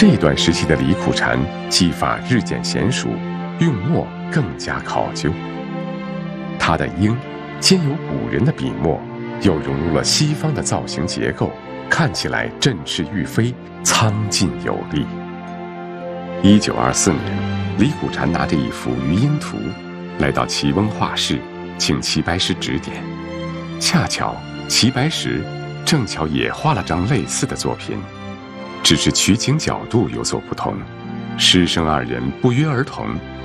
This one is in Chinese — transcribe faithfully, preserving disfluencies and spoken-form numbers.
这一段时期的李苦禅技法日渐娴熟，用墨更加考究。他的鹰兼有古人的笔墨，又融入了西方的造型结构，看起来振翅欲飞，苍劲有力。一九二四年，李苦禅拿着一幅鱼鹰图，来到齐翁画室，请齐白石指点。恰巧齐白石正巧也画了张类似的作品，只是取景角度有所不同，师生二人不约而同